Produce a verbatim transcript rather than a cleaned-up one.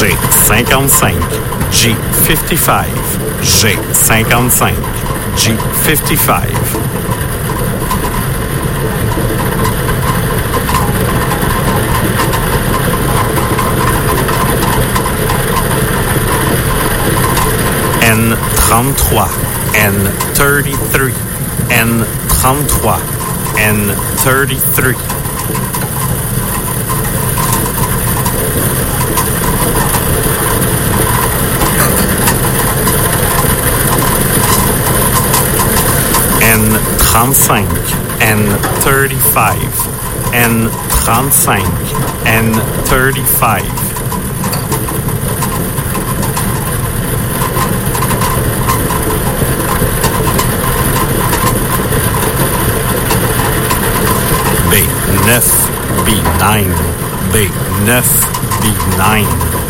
G cinquante-cinq, G cinquante-cinq, G cinquante-cinq, G cinquante-cinq. N trente-trois, N trente-trois, N trente-trois, N trente-trois. N trente-cinq, N trente-cinq, N trente-cinq, N trente-cinq. B neuf, B nine, B neuf, B nine.